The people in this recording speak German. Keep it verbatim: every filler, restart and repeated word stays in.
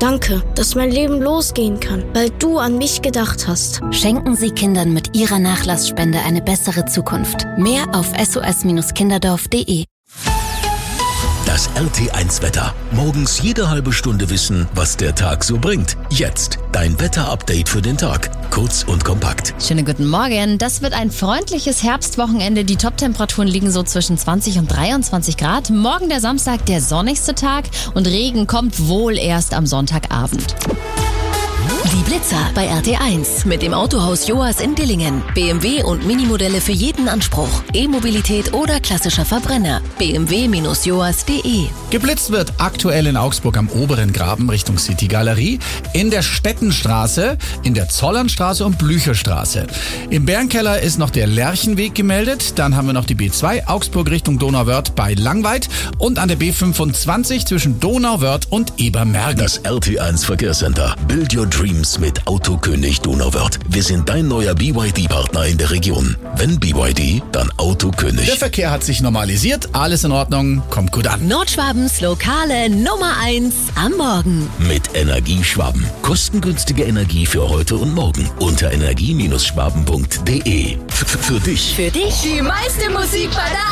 Danke, dass mein Leben losgehen kann, weil du an mich gedacht hast. Schenken Sie Kindern mit Ihrer Nachlassspende eine bessere Zukunft. Mehr auf s o s kinderdorf punkt d e. Das R T eins Wetter. Morgens jede halbe Stunde wissen, was der Tag so bringt. Jetzt dein Wetter-Update für den Tag. Kurz und kompakt. Schönen guten Morgen. Das wird ein freundliches Herbstwochenende. Die Top-Temperaturen liegen so zwischen zwanzig und dreiundzwanzig Grad. Morgen der Samstag, der sonnigste Tag. Und Regen kommt wohl erst am Sonntagabend. Die Blitzer bei R T eins mit dem Autohaus Joas in Dillingen. B M W und Minimodelle für jeden Anspruch. E-Mobilität oder klassischer Verbrenner. b m w Bindestrich joas punkt d e. Geblitzt wird aktuell in Augsburg am oberen Graben Richtung City Galerie, in der Stettenstraße, in der Zollernstraße und Blücherstraße. Im Bärenkeller ist noch der Lerchenweg gemeldet. Dann haben wir noch die B zwei Augsburg Richtung Donauwörth bei Langweid und an der B fünfundzwanzig zwischen Donauwörth und Ebermergen. Das R T eins Verkehrscenter. Build your dreams mit Autokönig Donauwörth. Wir sind dein neuer B Y D-Partner in der Region. Wenn B Y D, dann Autokönig. Der Verkehr hat sich normalisiert, alles in Ordnung, kommt gut an. Nordschwabens lokale Nummer eins am Morgen. Mit Energieschwaben. Kostengünstige Energie für heute und morgen. Unter energie Bindestrich schwaben punkt d e. F- Für dich. Für dich Die meiste Musik bei der